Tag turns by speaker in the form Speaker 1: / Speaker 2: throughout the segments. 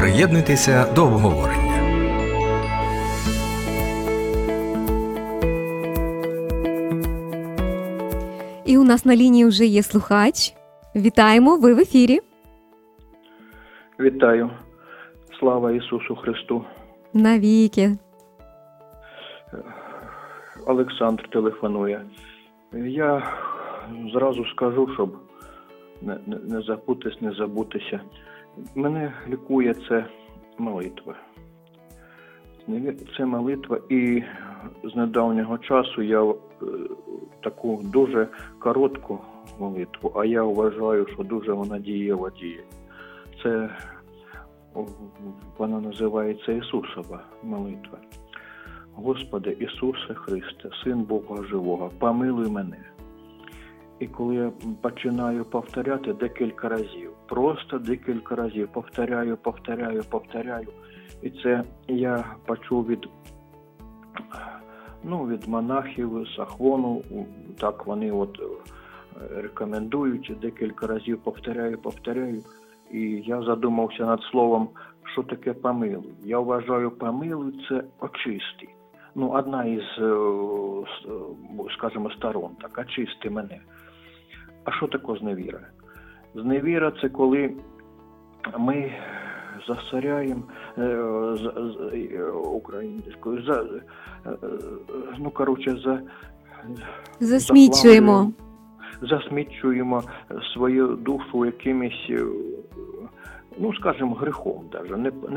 Speaker 1: Приєднуйтеся до обговорення.
Speaker 2: І у нас на лінії вже є слухач. Вітаємо, ви в ефірі.
Speaker 3: Вітаю. Слава Ісусу Христу.
Speaker 2: Навіки.
Speaker 3: Олександр телефонує. Я зразу скажу, щоб не забутися. Мене лікує це молитва. Це молитва, і з недавнього часу я таку дуже коротку молитву, а я вважаю, що дуже вона дієва діє. Це вона називається Ісусова молитва. Господи Ісусе Христе, Син Бога Живого, помилуй мене. І коли я починаю повторяти декілька разів, просто декілька разів, повторяю, і це я почув від монахів з Ахвону, так вони рекомендують, декілька разів повторяю, і я задумався над словом, що таке помилуй. Я вважаю, помилуй – це очисти. Одна із, скажімо, сторон, так, очисти мене. А що таке зневіра? Зневіра – це коли ми засоряємо українською, засмічуємо свою душу якимись, скажімо, грехом даже,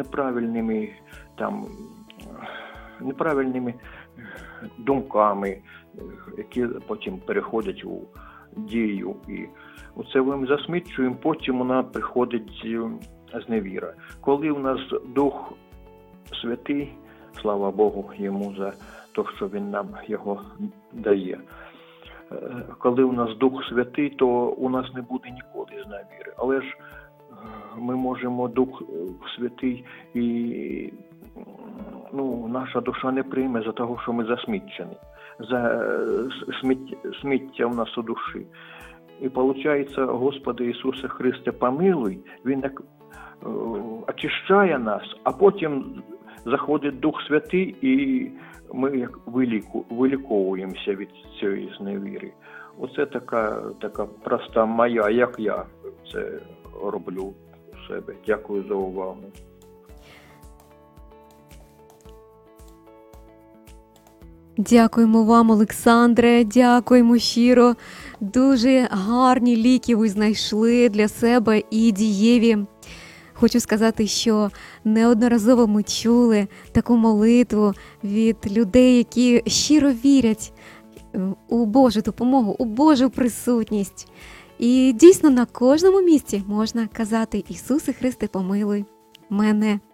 Speaker 3: неправильними думками, які потім переходять у дію. І оце ми засмічуємо, потім у нас приходить зневіра. Коли у нас Дух Святий, слава Богу йому за те, що він нам його дає, коли у нас Дух Святий, то у нас не буде ніколи зневіри. Але ж ми можемо Дух Святий і наша душа не прийме за того, що ми засмічені. За сміття в нас у душі. І виходить, Господи Ісусе Христе, помилуй, Він очищає нас, а потім заходить Дух Святий, і ми як виліковуємося від цієї зневіри. Оце така проста моя, як я це роблю в себе. Дякую за увагу.
Speaker 2: Дякуємо вам, Олександре, дякуємо щиро. Дуже гарні ліки ви знайшли для себе і дієві. Хочу сказати, що неодноразово ми чули таку молитву від людей, які щиро вірять у Божу допомогу, у Божу присутність. І дійсно на кожному місці можна казати: Ісусе Христе, помилуй мене.